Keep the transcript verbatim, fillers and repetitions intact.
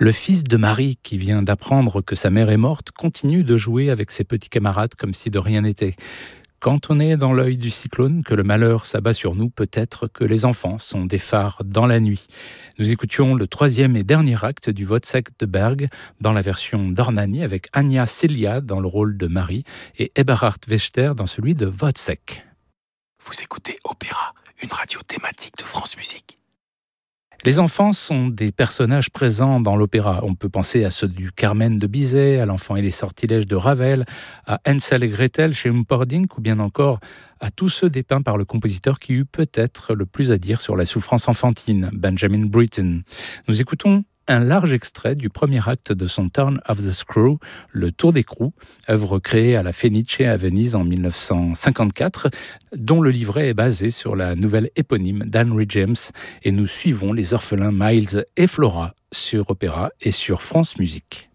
Le fils de Marie, qui vient d'apprendre que sa mère est morte, continue de jouer avec ses petits camarades comme si de rien n'était. Quand on est dans l'œil du cyclone, que le malheur s'abat sur nous, peut-être que les enfants sont des phares dans la nuit. Nous écoutions le troisième et dernier acte du Wozzeck de Berg dans la version d'Ornani avec Anja Celia dans le rôle de Marie et Eberhard Wächter dans celui de Wozzeck. Vous écoutez Opéra, une radio thématique de France Musique. Les enfants sont des personnages présents dans l'opéra. On peut penser à ceux du Carmen de Bizet, à l'Enfant et les sortilèges de Ravel, à Hansel et Gretel chez Humperdinck, ou bien encore à tous ceux dépeints par le compositeur qui eut peut-être le plus à dire sur la souffrance enfantine, Benjamin Britten. Nous écoutons un large extrait du premier acte de son Turn of the Screw, Le Tour d'écrou, œuvre créée à la Fenice à Venise en mille neuf cent cinquante-quatre, dont le livret est basé sur la nouvelle éponyme d'Henry James, et nous suivons les orphelins Miles et Flora sur Opéra et sur France Musique.